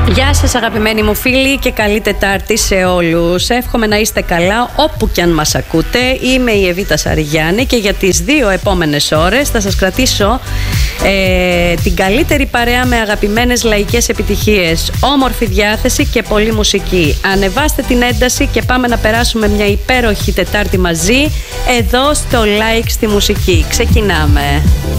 Γεια σας αγαπημένοι μου φίλοι και καλή Τετάρτη σε όλους. Εύχομαι να είστε καλά όπου κι αν μας ακούτε. Είμαι η Εβίτα Σαριγιάννη και για τις 2 επόμενες ώρες θα σας κρατήσω την καλύτερη παρέα με αγαπημένες λαϊκές επιτυχίες, όμορφη διάθεση και πολλή μουσική. Ανεβάστε την ένταση και πάμε να περάσουμε μια υπέροχη Τετάρτη μαζί εδώ στο Like στη Μουσική. Ξεκινάμε.